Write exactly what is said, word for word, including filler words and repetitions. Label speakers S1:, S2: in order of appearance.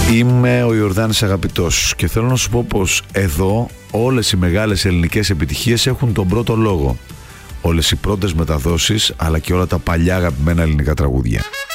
S1: Είμαι ο Ιορδάνης Αγαπητός και θέλω να σου πω πως εδώ όλες οι μεγάλες ελληνικές επιτυχίες έχουν τον πρώτο λόγο. Όλες οι πρώτες μεταδόσεις αλλά και όλα τα παλιά αγαπημένα ελληνικά τραγούδια.